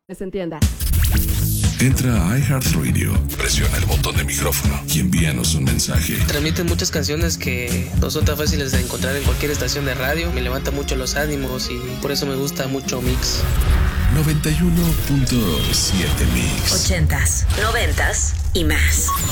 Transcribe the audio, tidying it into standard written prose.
se entienda. Entra a iHeartRadio, presiona el botón de micrófono y envíanos un mensaje. Transmiten muchas canciones que no son tan fáciles de encontrar en cualquier estación de radio. Me levanta mucho los ánimos y por eso me gusta mucho Mix. 91.7 Mix. 80s, 90s y más.